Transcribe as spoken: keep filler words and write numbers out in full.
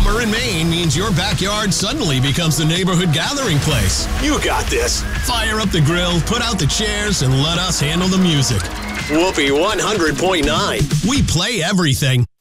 Summer in Maine means your backyard suddenly becomes the neighborhood gathering place. You got this. Fire up the grill, put out the chairs, and let us handle the music. Whoopee one hundred point nine. We play everything.